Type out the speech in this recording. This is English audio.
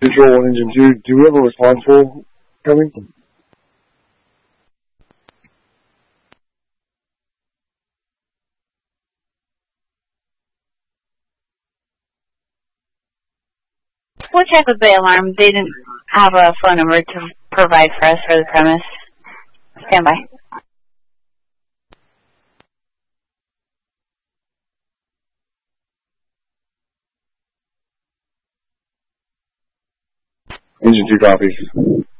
Control Engine 2, do we have a response pool coming? We'll check with Bay Alarm. They didn't have a phone number to provide for us for the premise. Stand by. Engine 2 copies.